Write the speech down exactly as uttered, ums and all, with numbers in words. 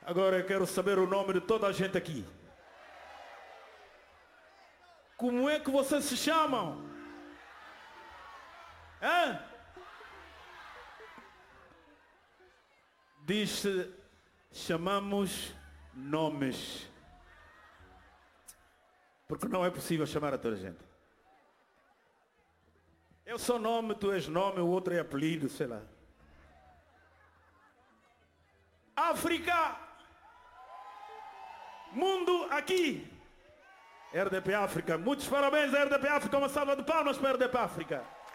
Agora eu quero saber o nome de toda a gente aqui. Como é que vocês se chamam? Hã? Diz-se, chamamos nomes. Porque não é possível chamar a toda a gente. Eu sou nome, tu és nome, o outro é apelido, sei lá. África! Mundo aqui! R D P África, muitos parabéns à R D P África, uma salva de palmas para a R D P África.